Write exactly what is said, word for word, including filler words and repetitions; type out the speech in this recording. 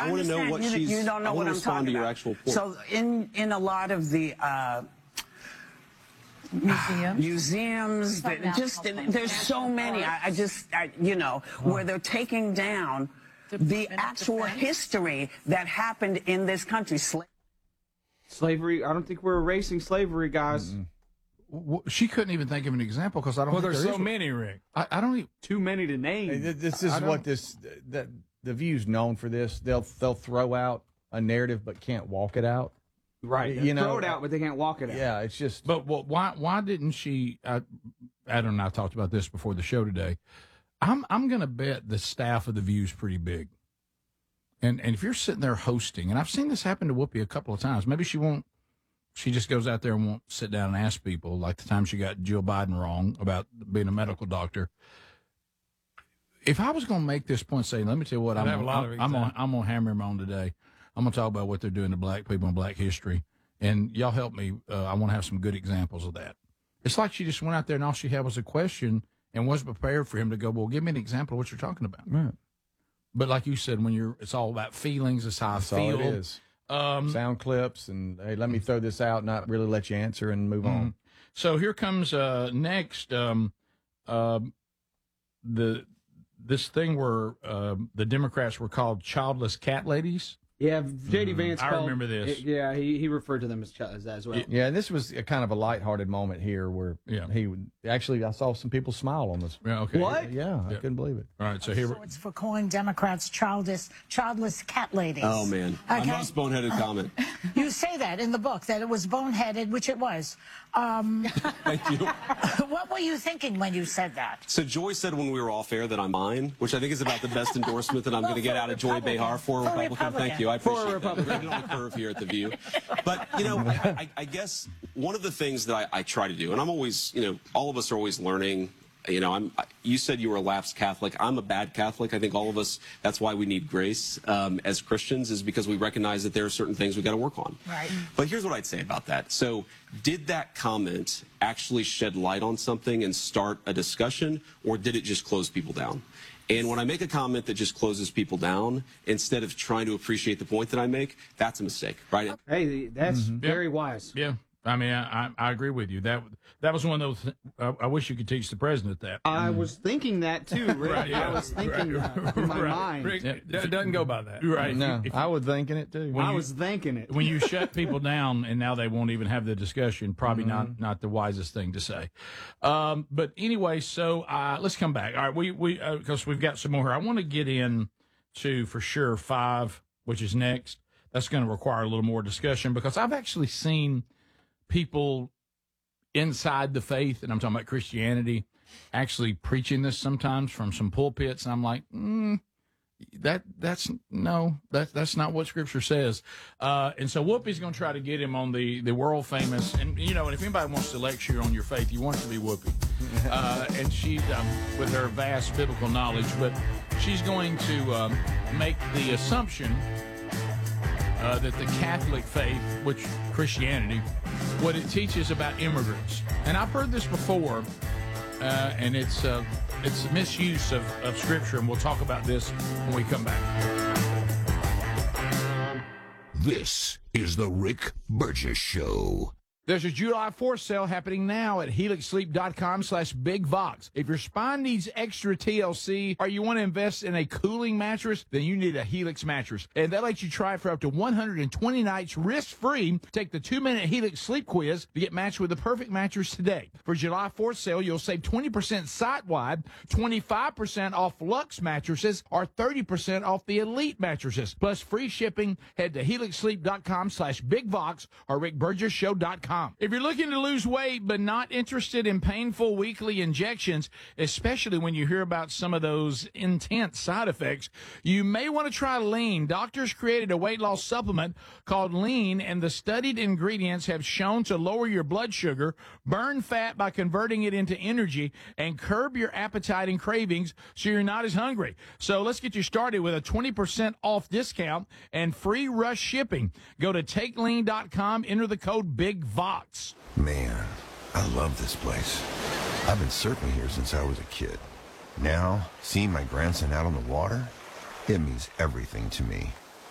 I, I want to know what you, she's. You don't know I what I'm respond talking to your about. actual point. So in in a lot of the. Uh, Museums? Museums, that just there's so many. I, I just, I, you know, where they're taking down the actual history that happened in this country. Sla Slavery. I don't think we're erasing slavery, guys. Mm-hmm. Well, she couldn't even think of an example because I don't. Well, think there's there so is many, Rick. I, I don't even. Too many to name. Hey, this is what this that the View's known for. This they'll they'll throw out a narrative but can't walk it out. Right. You know, throw it out, but they can't walk it out. Yeah, it's just. But well, why why didn't she? Uh, Adam and I talked about this before the show today. I'm I'm going to bet the staff of the View's pretty big. And and if you're sitting there hosting, and I've seen this happen to Whoopi a couple of times. Maybe she won't. She just goes out there and won't sit down and ask people, like the time she got Jill Biden wrong about being a medical doctor. If I was going to make this point, say, let me tell you what, I'm have a lot I'm, of I'm on examples. I'm on hammer him on today. I'm going to talk about what they're doing to black people and black history. And y'all help me. Uh, I want to have some good examples of that. It's like she just went out there and all she had was a question and wasn't prepared for him to go, well, give me an example of what you're talking about. Right. But like you said, when you're, it's all about feelings. It's how That's I feel. all it is. Um, Sound clips and hey, let me throw this out, not really let you answer and move on. So here comes uh, next um, um, the this thing where um, the Democrats were called childless cat ladies. Yeah, J D Vance. I called, remember this. Yeah, he, he referred to them as, as as well. Yeah, and this was a kind of a lighthearted moment here where Yeah. he would actually I saw some people smile on this. Yeah, okay. What? Yeah, I Yeah. couldn't believe it. All right, so here. So it's for calling Democrats childless, childless cat ladies. Oh man, Okay. a most boneheaded comment. You say that in the book, that it was boneheaded, which it was. Um, Thank you. what were you thinking when you said that? So Joy said when we were off air that I'm mine, which I think is about the best endorsement that I'm going to get out of Joy Republican. Behar for a For Republican. Republican. Thank you. I appreciate For a that. Republican. Right on the curve here at the View. But you know, I, I, I guess one of the things that I, I try to do, and I'm always, you know, all of us are always learning. You know, I'm. You said you were a lapsed Catholic. I'm a bad Catholic. I think all of us. That's why we need grace um, as Christians, is because we recognize that there are certain things we got to work on. Right. But here's what I'd say about that. So, did that comment actually shed light on something and start a discussion, or did it just close people down? And when I make a comment that just closes people down, instead of trying to appreciate the point that I make, that's a mistake, right? Hey, that's very wise. Yeah, I mean, I, I, I agree with you. That that was one of those. I, I wish you could teach the president that. I was thinking that too, Rick. Right, yeah. I was thinking that in my Right. mind. Rick, Yeah. it doesn't go by that. Right. No, If you- I was thinking it too. I was thinking it. when you shut people down and now they won't even have the discussion, probably not not the wisest thing to say. Um, but anyway, so uh, let's come back. All right, we we because uh, we've got some more here. I want to get in to for sure five, which is next. That's going to require a little more discussion because I've actually seen people inside the faith, and I'm talking about Christianity, actually preaching this sometimes from some pulpits, and I'm like, mm, that that's no, that that's not what Scripture says. Uh, and so Whoopi's going to try to get him on the the world famous, and you know, and if anybody wants to lecture you on your faith, you want it to be Whoopi, uh, and she um, with her vast biblical knowledge, but she's going to um, make the assumption uh, that the Catholic faith, which Christianity, what it teaches about immigrants, and I've heard this before, uh, and it's uh, it's misuse of, of Scripture, and we'll talk about this when we come back. This is the Rick Burgess Show. There's a July fourth sale happening now at helix sleep dot com slash big vox. If your spine needs extra T L C or you want to invest in a cooling mattress, then you need a Helix mattress. And that lets you try it for up to one hundred twenty nights risk-free. Take the two-minute Helix sleep quiz to get matched with the perfect mattress today. For July fourth sale, you'll save twenty percent site-wide, twenty-five percent off Luxe mattresses, or thirty percent off the Elite mattresses. Plus free shipping. Head to helix sleep dot com slash big vox or rick burgess show dot com. If you're looking to lose weight but not interested in painful weekly injections, especially when you hear about some of those intense side effects, you may want to try Lean. Doctors created a weight loss supplement called Lean, and the studied ingredients have shown to lower your blood sugar, burn fat by converting it into energy, and curb your appetite and cravings so you're not as hungry. So let's get you started with a twenty percent off discount and free rush shipping. Go to take lean dot com, enter the code BIGVOX. Man, I love this place. I've been surfing here since I was a kid. Now, seeing my grandson out on the water, it means everything to me.